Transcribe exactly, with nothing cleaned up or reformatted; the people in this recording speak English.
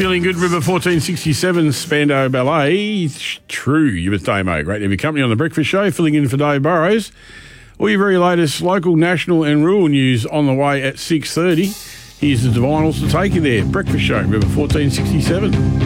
Feeling good, River fourteen sixty-seven, Spandau Ballet. True, you're with Damo. Great to have your company on The Breakfast Show, filling in for Dave Burrows. All your very latest local, national and rural news on the way at six thirty. Here's the Divinals to take you there. Breakfast Show, River fourteen sixty-seven.